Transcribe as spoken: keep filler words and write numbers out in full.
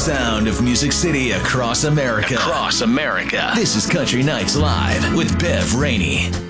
sound of Music City across America. Across America. This is Country Nights Live with Bev Rainey.